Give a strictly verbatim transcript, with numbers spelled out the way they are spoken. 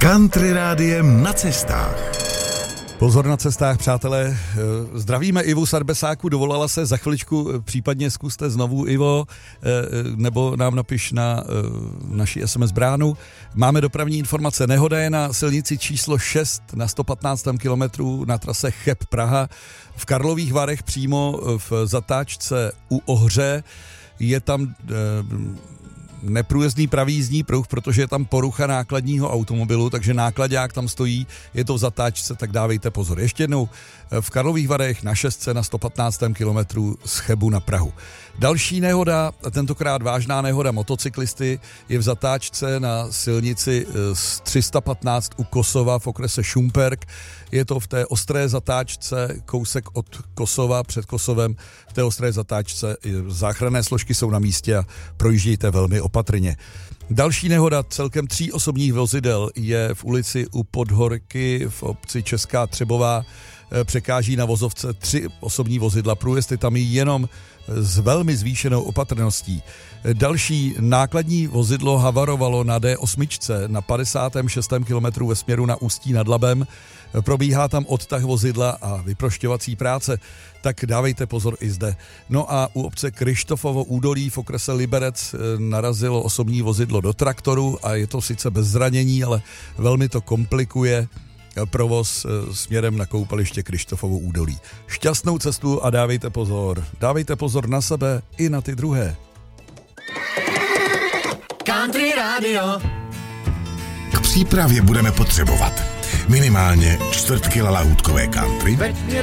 Country rádiem na cestách. Pozor na cestách, přátelé. Zdravíme Ivu Sarbesáku, dovolala se, za chviličku případně zkuste znovu, Ivo, nebo nám napiš na naši es em es bránu. Máme dopravní informace. Nehoda je na silnici číslo šest na sto patnáct kilometrů na trase Cheb Praha. V Karlových Varech přímo v zatáčce u Ohře je tam neprůjezdný pravý jízdní pruh, protože je tam porucha nákladního automobilu, takže nákladák tam stojí, je to v zatáčce, tak dávejte pozor. Ještě jednou, v Karlových Varech na šestce na sto patnáct kilometrů z Chebu na Prahu. Další nehoda, tentokrát vážná nehoda motocyklisty, je v zatáčce na silnici tři sta patnáct u Kosova v okrese Šumperk. Je to v té ostré zatáčce, kousek od Kosova, před Kosovem, v té ostré zatáčce. Záchranné složky jsou na místě a projíždějte velmi opatrně. Další nehoda celkem tří osobních vozidel je v ulici u Podhorky v obci Česká Třebová. Překáží na vozovce tři osobní vozidla. Průjezd je tam jenom s velmi zvýšenou opatrností. Další nákladní vozidlo havarovalo na dé osm na padesátém šestém kilometru ve směru na Ústí nad Labem. Probíhá tam odtah vozidla a vyprošťovací práce, tak dávejte pozor i zde. No a u obce Kryštofovo údolí v okrese Liberec narazilo osobní vozidlo do traktoru a je to sice bez zranění, ale velmi to komplikuje provoz směrem na koupaliště Kryštofovo údolí. Šťastnou cestu a dávejte pozor. Dávejte pozor na sebe i na ty druhé. Country Radio. K přípravě budeme potřebovat minimálně čtvrt kila lahůdkové country,